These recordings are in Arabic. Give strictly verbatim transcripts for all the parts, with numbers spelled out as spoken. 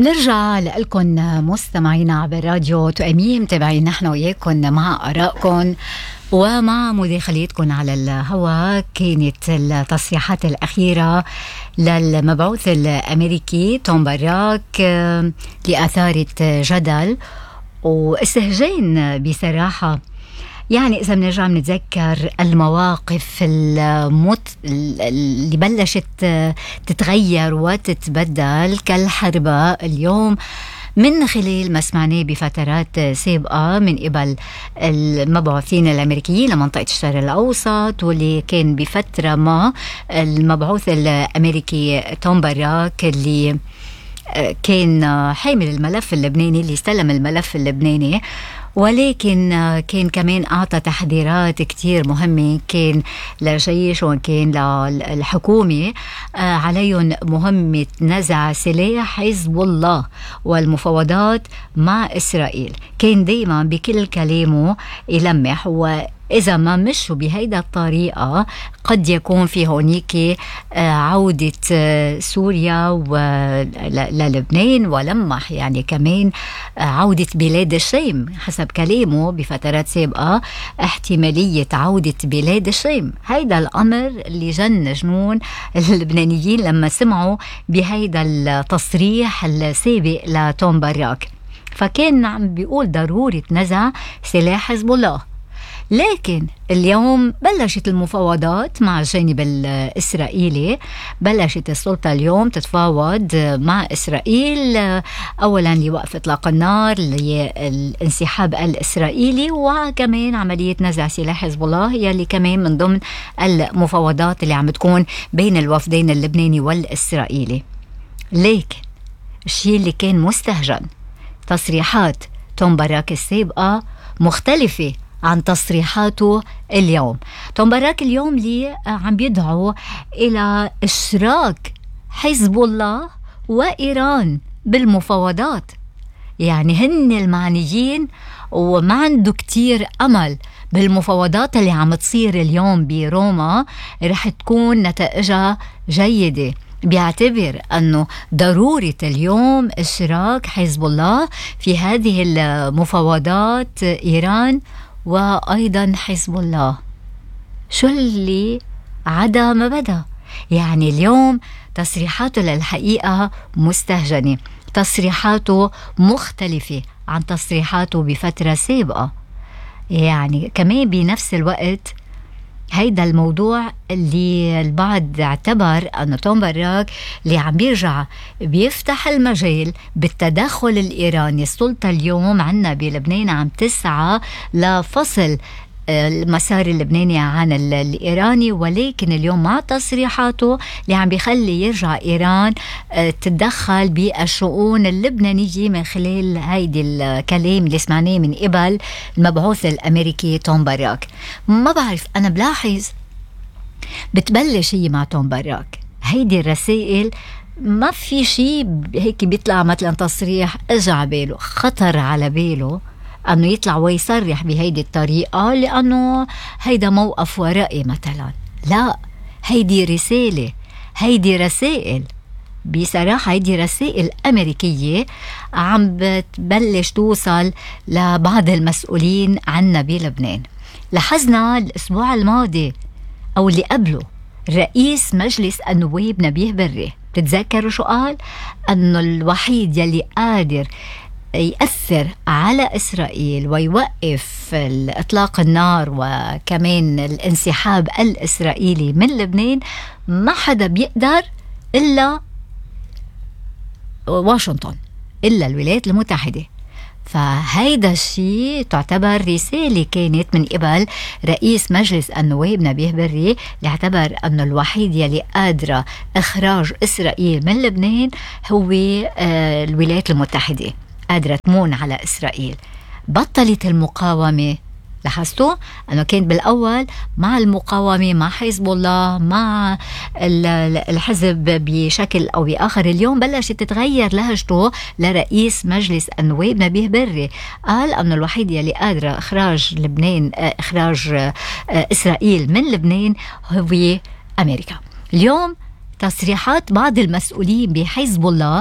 نرجع لكم مستمعينا عبر راديو تؤمين، متابعين نحن وياكم مع آرائكم ومع مداخلاتكم على الهواء. كانت التصريحات الأخيرة للمبعوث الأمريكي توم باراك لأثارت جدل واستهجان بصراحة. يعني إذا بنرجع بنتذكر المواقف المت... اللي بلشت تتغير وتتبدل كالحربة اليوم من خلال ما سمعناه بفترات سابقة من قبل المبعوثين الأمريكيين لمنطقة الشرق الأوسط، واللي كان بفترة ما المبعوث الأمريكي توم باراك اللي كان حامل الملف اللبناني، اللي استلم الملف اللبناني، ولكن كان كمان أعطى تحذيرات كتير مهمة كان للجيش وكان للحكومة عليهم مهمة نزع سلاح حزب الله والمفاوضات مع إسرائيل. كان دايما بكل كلامه يلمح، وإذا ما مشوا بهيدا الطريقة قد يكون في هونيك عودة سوريا للبنان، ولمح يعني كمان عودة بلاد الشام حسب كلامه بفترات سابقة، احتمالية عودة بلاد الشام. هيدا الأمر اللي جن جنون اللبنانيين لما سمعوا بهيدا التصريح السابق لتوم باراك، فكان عم بيقول ضرورة نزع سلاح حزب الله. لكن اليوم بلشت المفاوضات مع الجانب الإسرائيلي، بلشت السلطة اليوم تتفاوض مع إسرائيل أولا لوقف إطلاق النار، للانسحاب الإسرائيلي، وكمان عملية نزع سلاح حزب الله هي اللي كمان من ضمن المفاوضات اللي عم تكون بين الوفدين اللبناني والإسرائيلي. لكن الشيء اللي كان مستهجن تصريحات توم باراك السابقة مختلفة عن تصريحاته اليوم. توم باراك اليوم اللي عم بيدعو إلى إشراك حزب الله وإيران بالمفاوضات، يعني هن المعنيين وما عنده كتير أمل بالمفاوضات اللي عم تصير اليوم بروما رح تكون نتائجها جيدة. بيعتبر أنه ضرورة اليوم إشراك حزب الله في هذه المفاوضات إيران وأيضا حزب الله. شو اللي عدا ما بدا؟ يعني اليوم تصريحاته للحقيقة مستهجنة، تصريحاته مختلفة عن تصريحاته بفترة سابقة. يعني كمان بنفس الوقت هيدا الموضوع اللي البعض اعتبر أنه توم باراك اللي عم بيرجع بيفتح المجال بالتدخل الإيراني. السلطة اليوم عنا بلبنان عم تسعى لفصل المسار اللبناني عن الإيراني، ولكن اليوم مع تصريحاته اللي عم بيخلي يرجع إيران تتدخل بالشؤون اللبنانية من خلال هيدي الكلام اللي سمعناه من قبل المبعوث الأمريكي توم باراك. ما بعرف، أنا بلاحظ بتبلش هي مع توم باراك هيدي الرسائل، ما في شيء هيك بيطلع مثلا تصريح اجى على باله، خطر على باله أنه يطلع ويصرح بهيدي الطريقة لأنه هيدا موقف ورائي مثلا. لا، هيدي رسالة، هيدي رسائل بصراحة، هيدي رسائل أمريكية عم بتبلش توصل لبعض المسؤولين عنا بلبنان. لاحظنا الأسبوع الماضي أو اللي قبله رئيس مجلس النواب نبيه بري، بتتذكروا شو قال؟ أنه الوحيد يلي قادر يأثر على إسرائيل ويوقف إطلاق النار وكمان الانسحاب الإسرائيلي من لبنان ما حدا بيقدر إلا واشنطن، إلا الولايات المتحدة. فهيدا الشيء تعتبر رسالة كانت من قبل رئيس مجلس النواب نبيه بري، اللي اعتبر أنه الوحيد يلي قادرة إخراج إسرائيل من لبنان هو آه الولايات المتحدة، قادرة تمون على إسرائيل. بطلت المقاومة. لاحظتوا أنه كان بالأول مع المقاومة مع حزب الله مع الحزب بشكل أو بآخر، اليوم بلشت تتغير لهجته لرئيس مجلس النواب نبيه بري. قال أنه الوحيد يلي قادرة إخراج لبنان إخراج إسرائيل من لبنان هو أمريكا. اليوم تصريحات بعض المسؤولين بحزب الله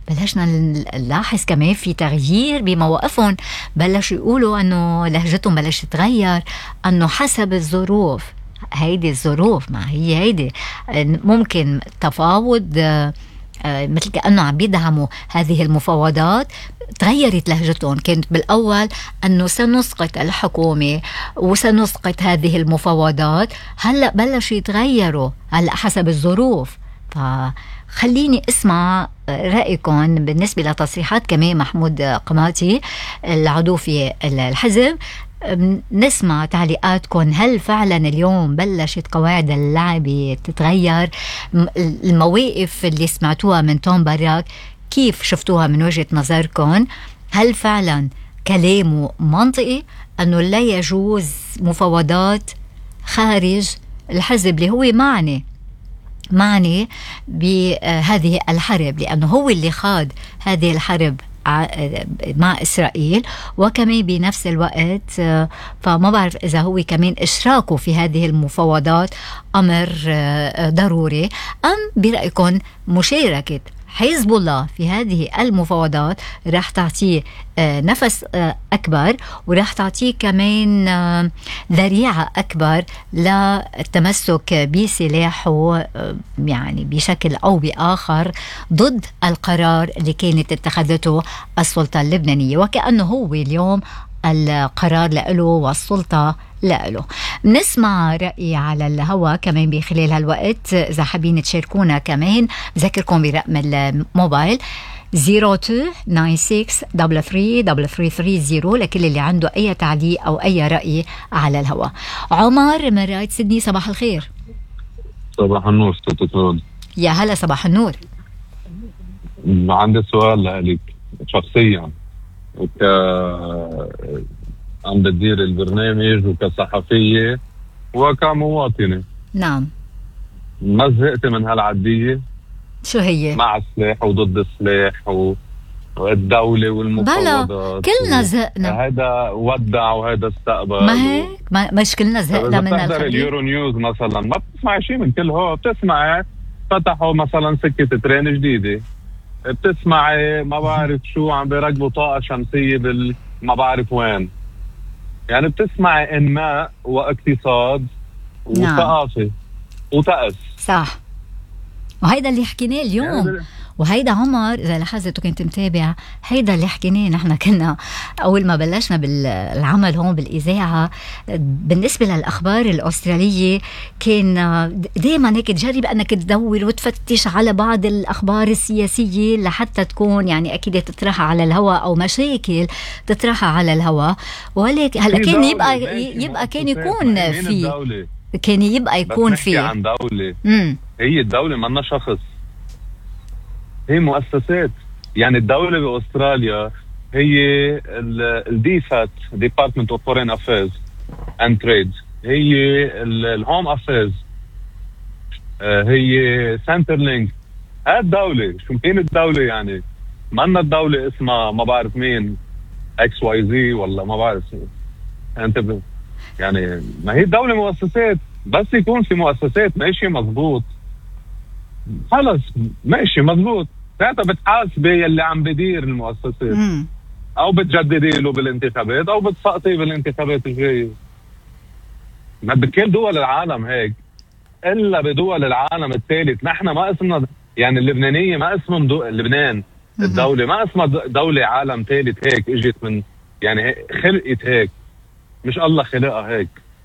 بلشنا نلاحظ كمان في تغيير بمواقفهم، بلشوا يقولوا أنه لهجتهم بلش تتغير، أنه حسب الظروف. هيدي الظروف، ما هي هيدي ممكن تفاوض، مثل كأنه عم بيدعموا هذه المفاوضات. تغيرت لهجتهم، كانت بالأول أنه سنسقط الحكومة وسنسقط هذه المفاوضات، هلأ بلشوا يتغيروا هلأ حسب الظروف. فخليني اسمع رأيكم بالنسبة لتصريحات كمان محمود قماتي العضو في الحزب. نسمع تعليقاتكم، هل فعلا اليوم بلشت قواعد اللعب تتغير؟ المواقف اللي سمعتوها من توم باراك كيف شفتوها من وجهة نظركم؟ هل فعلا كلامه منطقي أنه لا يجوز مفاوضات خارج الحزب اللي هو معني معني بهذه الحرب، لأنه هو اللي خاض هذه الحرب مع إسرائيل، وكمان بنفس الوقت فما بعرف إذا هو كمان إشراكه في هذه المفاوضات أمر ضروري، أم برأيكم مشاركة حزب الله في هذه المفاوضات راح تعطيه نفس أكبر، وراح تعطيه كمان ذريعة أكبر للتمسك بسلاحه يعني بشكل أو بآخر ضد القرار اللي كانت اتخذته السلطة اللبنانية، وكأنه هو اليوم القرار لإله والسلطة لإله. نسمع رأي على الهواء كمان بخلال هالوقت، إذا حابين تشاركونا كمان بذكركم برقم الموبايل صفر اثنين تسعة ستة ثلاثة ثلاثة ثلاثة ثلاثة ثلاثة صفر لكل اللي عنده أي تعليق أو أي رأي على الهواء. عمر من راية سيدني، صباح الخير. صباح النور ستة. يا هلا، صباح النور. عندي سؤال لك شخصيا، وك عم بتدير البرنامج وكصحفية وكمواطنة. نعم. ما زهقت من هالعدية؟ شو هي؟ مع السلاح وضد السلاح و... والدولة والمفاوضات. بلا كلنا زهقنا. هذا ودع وهذا استقبل. ما هيك ما مش كلنا زهقنا من هالخبر. اليورو نيوز مثلا ما بتسمع شيء من كل هو، بتسمع فتحوا مثلا سكة ترين جديدة، بتسمعي ما بعرف شو عم بيركبوا طاقة شمسية بال ما بعرف وين، يعني بتسمعي انماء واقتصاد وثقافة. نعم. وتأس. صح، وهيدا اللي حكيناه اليوم. يعني وهيدا عمر إذا لاحظت وكنت متابع، هيدا اللي حكيناه نحن كنا أول ما بلشنا بالعمل هون بالإذاعة بالنسبة للأخبار الأسترالية. كان دايما هيك تجرب أنك تدور وتفتش على بعض الأخبار السياسية لحتى تكون يعني أكيد تطرحها على الهواء، أو مشاكل تطرحها على الهواء. ولكن هلا كان يبقى يبقى كان يكون في كان يبقى يكون في عن دولة. مم. هي الدولة منا شخص، هي مؤسسات. يعني الدولة بأستراليا هي الديفات Department of Foreign Affairs and Trade، هي الهوم أفيرز، هي سنترلينك. هاد الدولة شو مين الدولة؟ يعني منا الدولة اسمها ما بعرف مين اكس واي زي ولا ما بعرف انت ب... يعني ما هي الدولة مؤسسات، بس يكون في مؤسسات ماشي مضبوط خلص ماشي مضبوط، ساعتها بتحاسبي يلي عم بدير المؤسسات. مم. او بتجددي له بالانتخابات او بتسقطي بالانتخابات الجاية. ما بكل دول العالم هيك، الا بدول العالم الثالث. نحن ما اسمنا يعني اللبنانية ما اسمهم دو... لبنان الدولة ما اسمها دولة عالم ثالث هيك اجت من يعني خلقت هيك، مش الله خلقها هيك.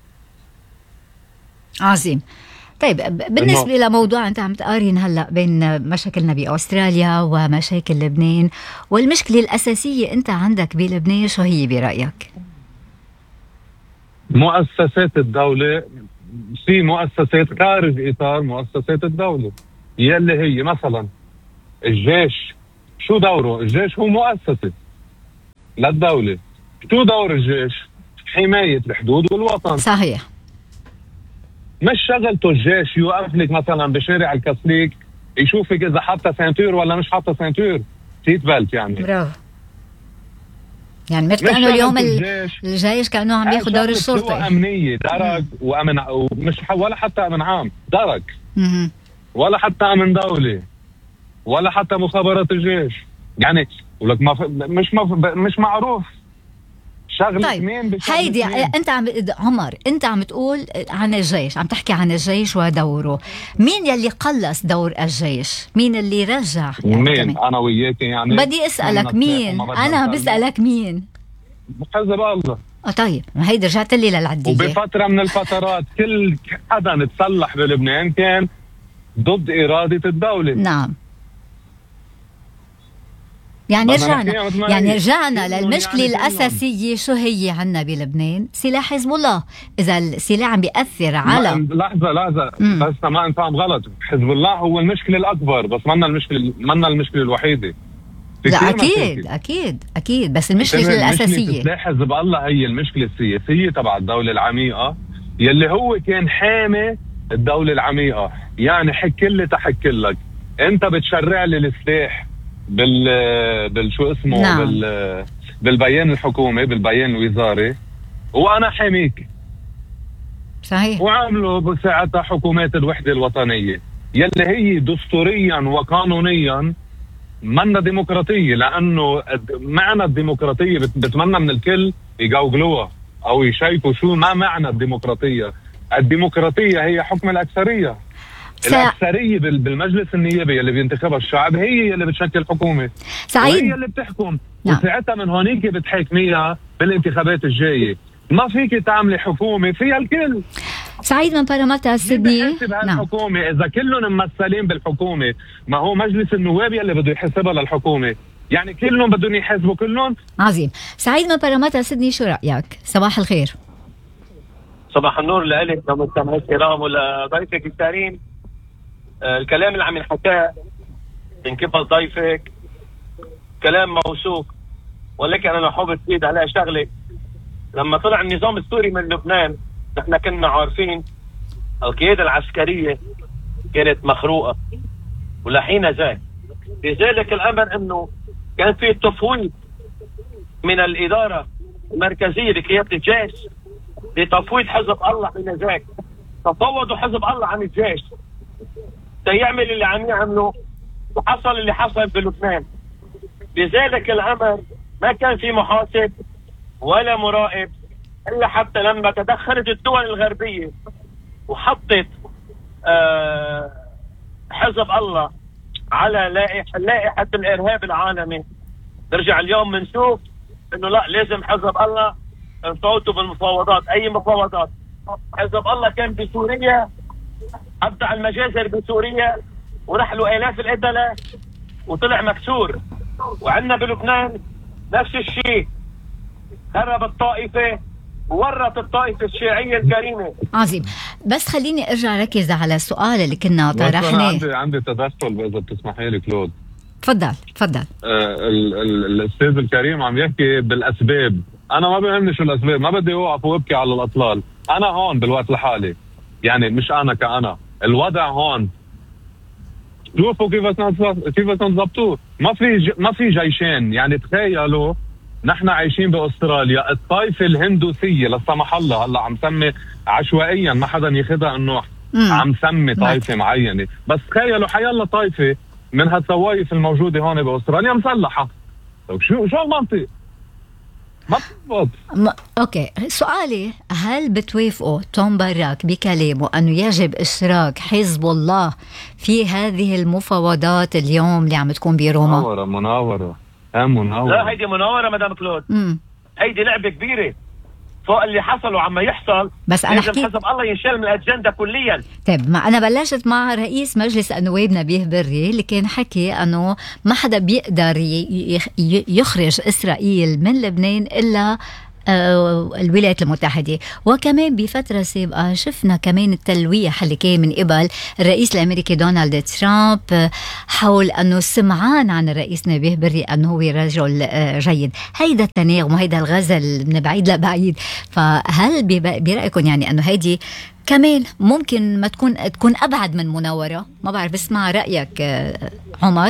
عظيم. طيب بالنسبة لموضوع أنت عم تقارن هلأ بين مشاكلنا بأستراليا ومشاكل لبنان، والمشكلة الأساسية أنت عندك بلبنان شو هي برأيك؟ مؤسسات الدولة. في مؤسسات خارج إطار مؤسسات الدولة يلي هي مثلا الجيش. شو دوره؟ الجيش هو مؤسسة للدولة. شو دور الجيش؟ حماية الحدود والوطن. صحيح. مش شغلته الجيش يوقف لك مثلا بشارع الكاثوليك يشوفك اذا حاطه سنتور ولا مش حاطه سنتور، سيت بيلت. يعني برافو. يعني مثل كانه اليوم الجيش, الجيش كانه عم ياخذ دور الشرطه. امنيه درك وامن، ومش ولا حتى امن عام درك، ولا حتى امن دوله، ولا حتى مخابرات الجيش. يعني ولك ما مش ما مش معروف شغله. طيب مين هيدي انت عم عمر انت عم تقول عن الجيش، عم تحكي عن الجيش ودوره. مين يلي قلص دور الجيش؟ مين اللي رجع يعني مين كمان؟ انا وياك يعني بدي اسالك مين، انا بسالك مين. حزب الله. اه طيب ما هيدي رجعت لي للعديه. وبفتره من الفترات كل حدا تسلح بلبنان كان ضد اراده الدوله. نعم يعني رجعنا يعني رجعنا للمشكلة يعني الأساسية. شو هي عنا بلبنان؟ سلاح حزب الله. إذا السلاح عم بيأثر على لحظة لحظة مم. بس ما نفهم غلط. حزب الله هو المشكلة الأكبر بس منا المشكلة منا المشكلة الوحيدة. لا أكيد أكيد أكيد بس المشكلة الأساسية سلاح حزب الله هي المشكلة السياسية تبع الدولة العميقة يلي هو كان حامي الدولة العميقة. يعني حكي لي تحكي لك أنت بتشرع لي السلاح بال بالشو اسمه نعم. بال بالبيان الحكومي بالبيان الوزاري وانا حاميك. صحيح. وعملوا بساعتها حكومات الوحده الوطنيه يلي هي دستوريا وقانونيا منا ديمقراطيه، لانه معنى الديمقراطيه بتمنى من الكل يقوقلوها او يشيكوا شو ما معنى الديمقراطيه. الديمقراطيه هي حكم الاكثريه. الأكثرية بالمجلس النيابي اللي بينتخبها الشعب هي اللي بتشكل حكومة. سعيد. وهي اللي بتحكم. نعم. وساعتها من هونيك بتحكميها بالانتخابات الجاية. ما فيك تعملي حكومة فيها الكل. سعيد من بارامتا سيدني. نعم. الحكومة إذا كلهم ممثلين بالحكومة ما هو مجلس النواب اللي بده يحسبها للحكومة. يعني كلهم بدهم يحسبوا كلهم. عظيم. سعيد من بارامتا سيدني شو رأيك؟ صباح الخير. صباح النور لك ومستمعي الكرام ولضيفك الكريم. آه الكلام اللي عم ينحكى من قبل ضيفك كلام موثوق، ولكن انا حابب ازيد عليها شغله. لما طلع النظام السوري من لبنان نحن كنا عارفين القياده العسكريه كانت مخروقه ولحين ذاك. لذلك الامر انه كان في تفويض من الاداره المركزيه بقياده الجيش لتفويض حزب الله. حين ذاك تفوضوا حزب الله عن الجيش سيعمل اللي عم يعمله وحصل اللي حصل بلبنان. لذلك الامر ما كان في محاسب ولا مراقب الا حتى لما تدخلت الدول الغربيه وحطت آه حزب الله على لائحه لائحه الارهاب العالمي. نرجع اليوم بنشوف انه لا لازم حزب الله نفوتوا بالمفاوضات. اي مفاوضات؟ حزب الله كان بسوريا ابدع المجازر بسوريا وراح له الاف القتله وطلع مكسور. وعندنا بلبنان نفس الشيء، خرب الطائفه وورط الطائفه الشيعيه الكريمه. عظيم. بس خليني ارجع ركز على السؤال اللي كنا طرحناه. عندي عندي تدخل اذا بتسمحي لي كلود. تفضل تفضل. آه الاستاذ الكريم عم يحكي بالاسباب. انا ما بيهمني شو الاسباب، ما بدي اوقف وابكي على الاطلال. انا هون بالوقت الحالي، يعني مش انا كأنا، الوضع هون شوفوا كيف كيف تنظبطوه. ما في ج... ما في جيشين. يعني تخيلوا نحن عايشين باستراليا، الطائفه الهندوسيه لا سمح الله هلا عم سمي عشوائيا ما حدا ياخذها انه عم سمي طائفه معينه، بس تخيلوا حيالله طائفه من هالطوائف الموجوده هون باستراليا مسلحه. طيب شو شو المنطق؟ ما بتضبط. م... اوكي، سؤالي هل بتوافقوا توم باراك بكلامه انه يجب اشراك حزب الله في هذه المفاوضات اليوم اللي عم تكون بروما؟ مناوره مناوره هم مناوره. لا هيدي مناوره مدام كلود. امم هيدي لعبه كبيره فوق اللي حصل وعم يحصل. بس انا حكيت حسب الله ينشال من الاجنده كليا. طيب ما انا بلشت مع رئيس مجلس النواب نبيه بري اللي كان حكي انه ما حدا بيقدر يخرج اسرائيل من لبنان الا الولايات المتحدة. وكمان بفترة سابقة شفنا كمان التلويح اللي كان من قبل الرئيس الأمريكي دونالد ترامب حول أنه سمعان عن الرئيس نبيه بري أنه هو رجل جيد. هيدا التناغم وهيدا الغزل من بعيد لبعيد. فهل برأيكم يعني أنه هيدي كمان ممكن ما تكون تكون أبعد من مناورة؟ ما بعرف، بسمع رأيك عمر.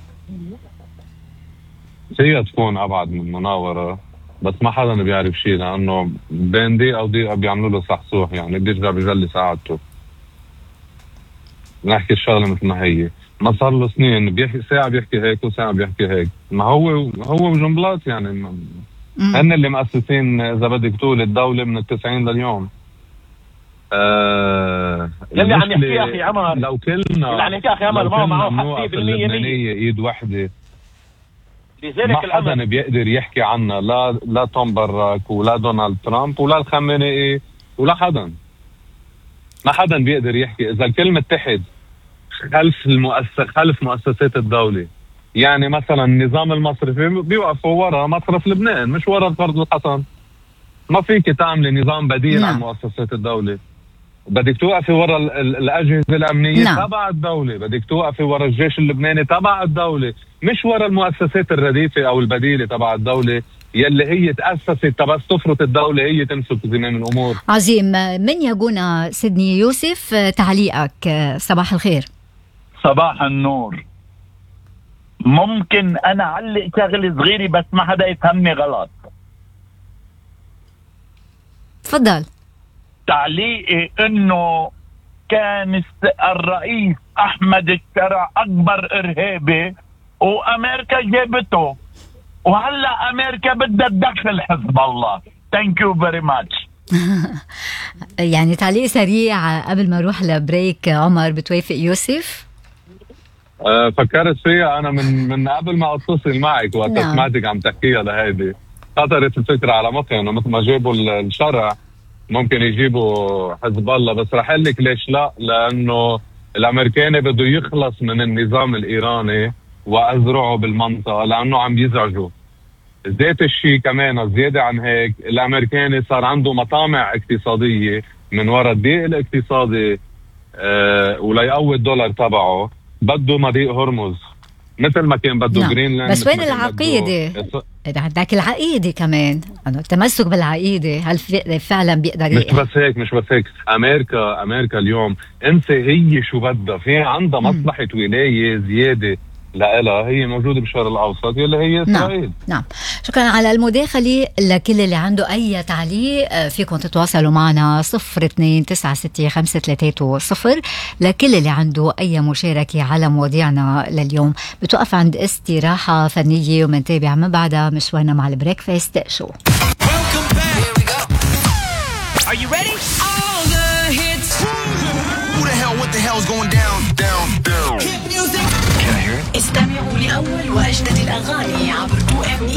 هي تكون أبعد من مناورة بس ما حدا بيعرف شيء، لانه بين دقيقه او دقيقه بيعملوا له صحصوح. يعني بيرجع بجلي ساعته. نحكي الشغله مثل ما هي. ما صار له سنين بيحكي ساعة بيحكي هيك وساعة بيحكي هيك. ما هو هو وجنبلاط يعني هن اللي مؤسسين إذا بدك تقول الدولة من التسعين لليوم. آه اللي عم يحكي يا أخي عمر، لو كلنا اللي عم يحكي يا أخي عمر ما معه حق بالمية إيد واحدة، لذلك ما حدا بيقدر يحكي عنا، لا لا توم باراك ولا دونالد ترامب ولا الخامنئي ولا حدا. ما حدا بيقدر يحكي إذا الكل متحد خلف المؤسس خلف مؤسسات الدولة. يعني مثلا النظام المصرفي بيوقفوا ورا مصرف لبنان مش ورا فرض الحسن. ما فيك تعمل نظام بديل نعم. عن مؤسسات الدولة. بدك توقفي ورا الأجهزة الأمنية نعم. تبع الدولة، بدك توقفي ورا الجيش اللبناني تبع الدولة، مش ورا المؤسسات الرديفة أو البديلة تبع الدولة يلي هي تأسست تبع تفرط الدولة هي تمسك زمام الأمور. عظيم. من يقولنا سيدني يوسف تعليقك؟ صباح الخير. صباح النور. ممكن أنا أعلق شغلة صغيرة بس ما حدا يفهمني غلط. تفضل. تعليقي إنه كان الرئيس أحمد الشرع أكبر إرهابي وأمريكا جابته، وهلا أمريكا بدها تدخل حزب الله. Thank you very much. يعني تعليق سريع قبل ما أروح لبريك. عمر بتوافق يوسف؟ أه فكرت فيها أنا من من قبل ما أتصل معك وقت نعم. سمعتك عم تحكيها لهيدي خطرت الفكرة على مخي إنه مثل ما جابوا الشرع ممكن يجيبوا حزب الله. بس رح أقول لك ليش لا، لأنه الأمريكاني بده يخلص من النظام الإيراني وأزرعه بالمنطقة لأنه عم يزعجوا. ذات الشيء كمان زيادة عن هيك الأمريكاني صار عنده مطامع اقتصادية من وراء الضيق الاقتصادي أه وليقوي الدولار تبعه. بده مضيق هرمز مثل ما كان بده نعم. جرينلاند. بس وين العقيدة؟ عندك العقيدة كمان، أنه التمسك بالعقيدة هل فعلا بيقدر مش بس هيك مش بس هيك أمريكا أمريكا اليوم انسى هي شو بدها، في عندها مصلحة ولاية زيادة لها هي موجودة بالشرق الأوسط يلي هي إسرائيل. نعم. نعم شكرا على المداخلة. لكل اللي عنده أي تعليق فيكم تتواصلوا معنا صفر اثنين تسعة ستة خمسة ثلاثة صفر. لكل اللي عنده أي مشاركة على مواضيعنا لليوم. بتوقف عند استراحة فنية ومنتابع من بعدها مشوارنا مع البريكفاست شو. Are you ready? All the hits. Who the hell, what the hell's going down, down, down? Hit music. Can I hear it? استمعوا لأول وأجدد الأغاني عبر تو إم